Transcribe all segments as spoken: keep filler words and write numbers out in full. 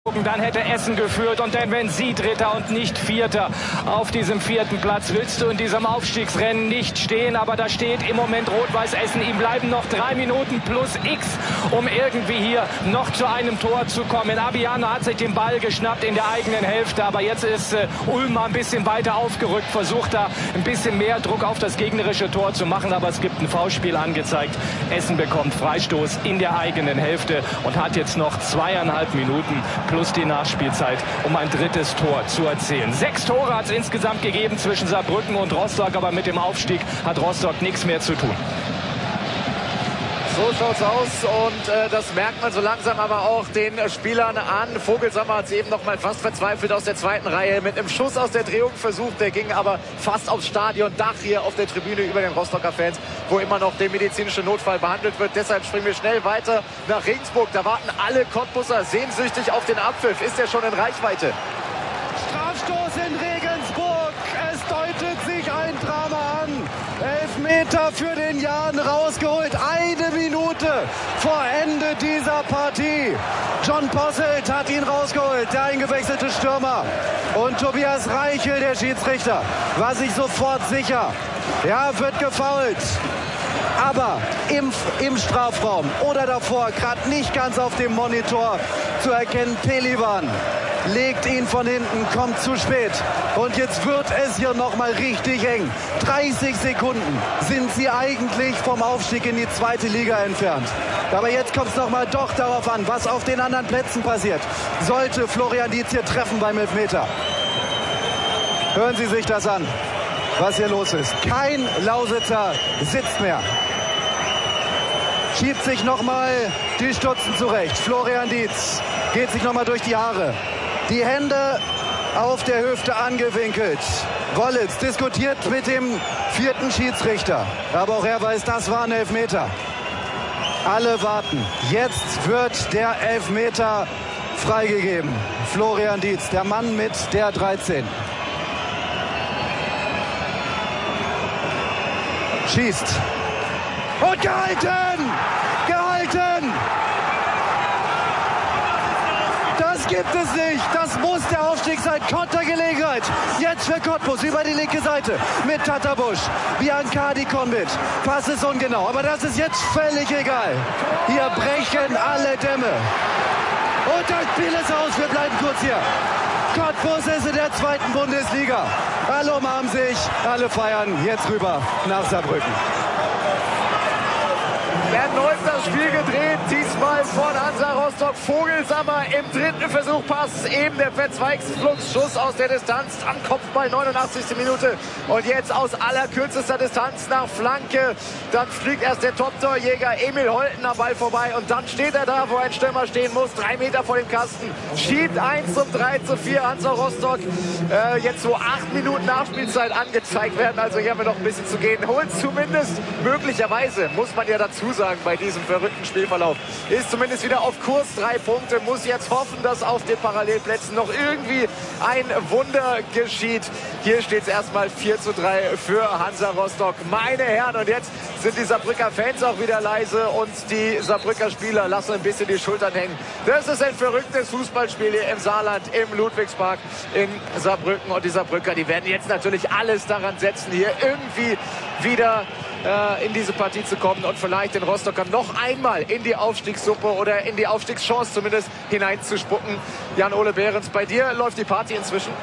Dann hätte Essen geführt, und denn wenn Sie Dritter und nicht Vierter auf diesem vierten Platz, willst du in diesem Aufstiegsrennen nicht stehen, aber da steht im Moment Rot-Weiß Essen. Ihm bleiben noch drei Minuten plus X, um irgendwie hier noch zu einem Tor zu kommen. Abiyano hat sich den Ball geschnappt in der eigenen Hälfte, aber jetzt ist äh, Ulm ein bisschen weiter aufgerückt, versucht da ein bisschen mehr Druck auf das gegnerische Tor zu machen, aber es gibt ein Foulspiel angezeigt. Essen bekommt Freistoß in der eigenen Hälfte und hat jetzt noch zweieinhalb Minuten plus die Nachspielzeit, um ein drittes Tor zu erzielen. Sechs Tore hat es insgesamt gegeben zwischen Saarbrücken und Rostock, aber mit dem Aufstieg hat Rostock nichts mehr zu tun. So schaut's aus, und äh, das merkt man so langsam aber auch den äh, Spielern an. Vogelsammer hat es eben noch mal fast verzweifelt aus der zweiten Reihe mit einem Schuss aus der Drehung versucht. Der ging aber fast aufs Stadiondach hier auf der Tribüne über den Rostocker Fans, wo immer noch der medizinische Notfall behandelt wird. Deshalb springen wir schnell weiter nach Regensburg. Da warten alle Cottbusser sehnsüchtig auf den Abpfiff. Ist er schon in Reichweite? Strafstoß in Regensburg. Es deutet sich ein Drama an. Elfmeter für den Jan rausgeholt. Eine Minute vor Ende dieser Partie. John Posselt hat ihn rausgeholt, der eingewechselte Stürmer. Und Tobias Reichel, der Schiedsrichter, war sich sofort sicher. Ja, wird gefoult. Aber im, im Strafraum oder davor, gerade nicht ganz auf dem Monitor zu erkennen, Pelivan legt ihn von hinten, kommt zu spät. Und jetzt wird es hier nochmal richtig eng. dreißig Sekunden sind sie eigentlich vom Aufstieg in die zweite Liga entfernt. Aber jetzt kommt es nochmal doch darauf an, was auf den anderen Plätzen passiert. Sollte Florian Dietz hier treffen beim Elfmeter. Hören Sie sich das an, was hier los ist. Kein Lausitzer sitzt mehr. Schiebt sich nochmal die Stutzen zurecht. Florian Dietz geht sich nochmal durch die Haare. Die Hände auf der Hüfte angewinkelt. Wollitz diskutiert mit dem vierten Schiedsrichter. Aber auch er weiß, das war ein Elfmeter. Alle warten. Jetzt wird der Elfmeter freigegeben. Florian Dietz, der Mann mit der dreizehn. Schießt. Und gehalten! Gehalten! Das gibt es nicht. Das muss der Aufstieg sein. Kontergelegenheit. Jetzt für Cottbus über die linke Seite mit Tattabusch. Biancardi Konbit. Pass ist ungenau. Aber das ist jetzt völlig egal. Hier brechen alle Dämme. Und das Spiel ist aus. Wir bleiben kurz hier. Cottbus ist in der zweiten Bundesliga. Alle umarmen sich. Alle feiern. Jetzt rüber nach Saarbrücken. Erneut das Spiel gedreht, diesmal von Hansa Rostock. Vogelsammer im dritten Versuch, Pass, eben der Verzweigungsfluss, aus der Distanz am Kopfball, neunundachtzigste Minute. Und jetzt aus allerkürzester Distanz nach Flanke. Dann fliegt erst der Top-Torjäger Emil Holten am Ball vorbei, und dann steht er da, wo ein Stürmer stehen muss, drei Meter vor dem Kasten. Schiebt eins zum drei zu vier Hansa Rostock. Äh, jetzt wo acht Minuten Nachspielzeit angezeigt werden, also hier haben wir noch ein bisschen zu gehen. Holt zumindest möglicherweise, muss man ja dazu sagen, bei diesem verrückten Spielverlauf, ist zumindest wieder auf Kurs, drei Punkte, muss jetzt hoffen, dass auf den Parallelplätzen noch irgendwie ein Wunder geschieht. Hier steht es erstmal vier zu drei für Hansa Rostock. Meine Herren, und jetzt sind die Saarbrücker Fans auch wieder leise und die Saarbrücker Spieler lassen ein bisschen die Schultern hängen. Das ist ein verrücktes Fußballspiel hier im Saarland, im Ludwigspark in Saarbrücken, und die Saarbrücker, die werden jetzt natürlich alles daran setzen, hier irgendwie wieder äh, in diese Partie zu kommen und vielleicht den Rostockern noch einmal in die Aufstiegssuppe oder in die Aufstiegschance zumindest hineinzuspucken. Jan-Ole Behrens, bei dir läuft die Party inzwischen.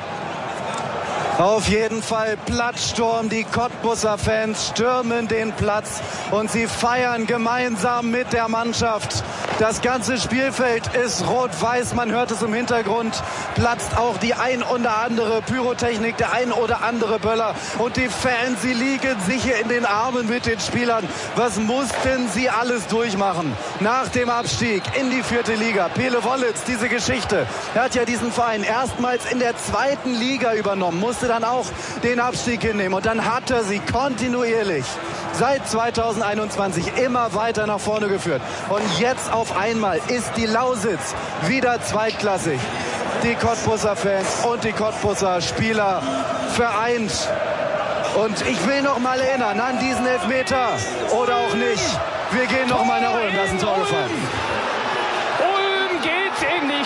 Auf jeden Fall Platzsturm. Die Cottbusser Fans stürmen den Platz und sie feiern gemeinsam mit der Mannschaft. Das ganze Spielfeld ist rot-weiß. Man hört es im Hintergrund. Platzt auch die ein oder andere Pyrotechnik, der ein oder andere Böller. Und die Fans, sie liegen sicher in den Armen mit den Spielern. Was mussten sie alles durchmachen? Nach dem Abstieg in die vierte Liga. Pele Wollitz, diese Geschichte. Er hat ja diesen Verein erstmals in der zweiten Liga übernommen. Musste dann auch den Abstieg hinnehmen, und dann hat er sie kontinuierlich seit zweitausendeinundzwanzig immer weiter nach vorne geführt, und jetzt auf einmal ist die Lausitz wieder zweitklassig. Die Cottbusser Fans und die Cottbusser Spieler vereint, und ich will noch mal erinnern an diesen Elfmeter oder auch nicht. Wir gehen noch mal nach Ulm, da ist ein Tor gefallen. Ulm geht in nicht Ulm.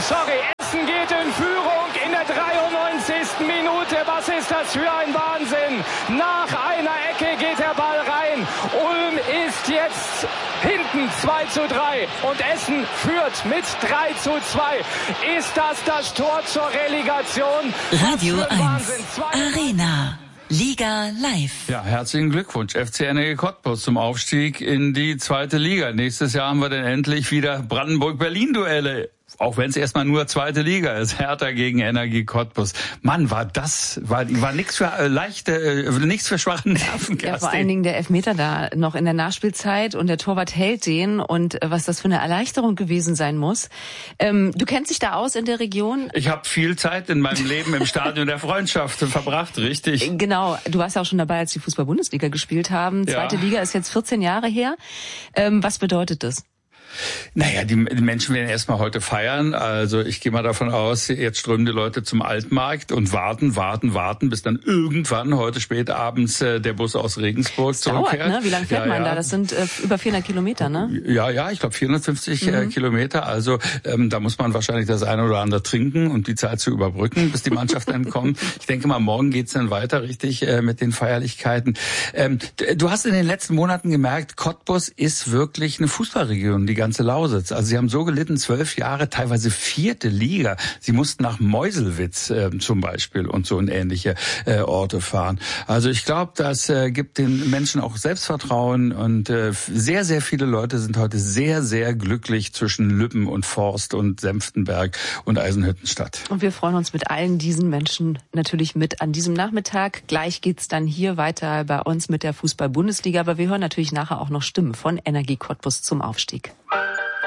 sorry, Essen geht in Führung in der dreiundneunzigsten Minute. Was ist das für ein Wahnsinn? Nach einer Ecke geht der Ball rein. Ulm ist jetzt hinten zwei zu drei und Essen führt mit drei zu zwei. Ist das das Tor zur Relegation? Radio eins, Arena. Liga live. Ja, herzlichen Glückwunsch, F C Energie Cottbus zum Aufstieg in die zweite Liga. Nächstes Jahr haben wir dann endlich wieder Brandenburg-Berlin-Duelle. Auch wenn es erstmal nur zweite Liga ist, Hertha gegen Energie Cottbus. Mann, war das, war, war nichts für äh, leichte, äh, nichts für schwache Nerven. Ja, vor allen Dingen der Elfmeter da noch in der Nachspielzeit und der Torwart hält den und äh, was das für eine Erleichterung gewesen sein muss. Ähm, du kennst dich da aus in der Region? Ich habe viel Zeit in meinem Leben im Stadion der Freundschaft verbracht, richtig. Genau, du warst ja auch schon dabei, als die Fußball-Bundesliga gespielt haben. Zweite ja. Liga ist jetzt vierzehn Jahre her. Ähm, was bedeutet das? Naja, die Menschen werden erstmal heute feiern. Also ich gehe mal davon aus, jetzt strömen die Leute zum Altmarkt und warten, warten, warten, bis dann irgendwann heute spät abends äh, der Bus aus Regensburg das zurückkehrt. Dauert, ne? Wie lange fährt ja, man ja. da? Das sind äh, über vierhundert Kilometer, ne? Ja, ja, ich glaube vierhundertfünfzig mhm. äh, Kilometer. Also ähm, da muss man wahrscheinlich das eine oder andere trinken, um die Zeit zu überbrücken, bis die Mannschaft dann kommt. Ich denke mal, morgen geht's dann weiter richtig äh, mit den Feierlichkeiten. Ähm, du hast in den letzten Monaten gemerkt, Cottbus ist wirklich eine Fußballregion, die ganze Lausitz. Also sie haben so gelitten, zwölf Jahre, teilweise vierte Liga. Sie mussten nach Meuselwitz äh, zum Beispiel und so in ähnliche äh, Orte fahren. Also ich glaube, das äh, gibt den Menschen auch Selbstvertrauen und äh, sehr, sehr viele Leute sind heute sehr, sehr glücklich zwischen Lübben und Forst und Senftenberg und Eisenhüttenstadt. Und wir freuen uns mit allen diesen Menschen natürlich mit an diesem Nachmittag. Gleich geht's dann hier weiter bei uns mit der Fußball-Bundesliga, aber wir hören natürlich nachher auch noch Stimmen von Energie Cottbus zum Aufstieg.